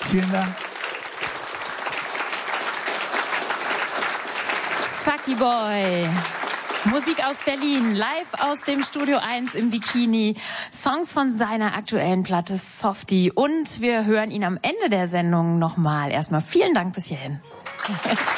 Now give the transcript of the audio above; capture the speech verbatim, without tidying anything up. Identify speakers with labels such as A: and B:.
A: Vielen Dank.
B: Saki Boy. Musik aus Berlin, live aus dem Studio eins im Bikini. Songs von seiner aktuellen Platte Softie. Und wir hören ihn am Ende der Sendung nochmal. Erstmal vielen Dank bis hierhin.